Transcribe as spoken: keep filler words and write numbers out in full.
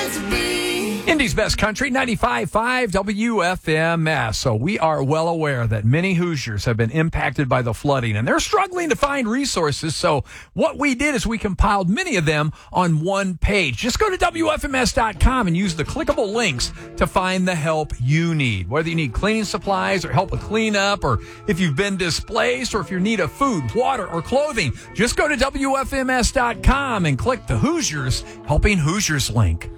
meant to be. Indy's Best Country, ninety-five point five W F M S. So we are well aware that many Hoosiers have been impacted by the flooding, and they're struggling to find resources. So what we did is we compiled many of them on one page. Just go to W F M S dot com and use the clickable links to find the help you need. Whether you need cleaning supplies or help with cleanup, or if you've been displaced, or if you're in need of food, water, or clothing, just go to W F M S dot com and click the Hoosiers Helping Hoosiers link.